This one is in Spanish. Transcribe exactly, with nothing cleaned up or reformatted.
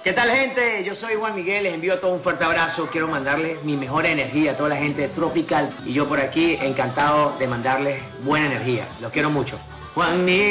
¿Qué tal, gente? Yo soy Juan Miguel, les envío todo un fuerte abrazo. Quiero mandarles mi mejor energía a toda la gente de Tropical. Y yo por aquí encantado de mandarles buena energía. Los quiero mucho. Juan Miguel.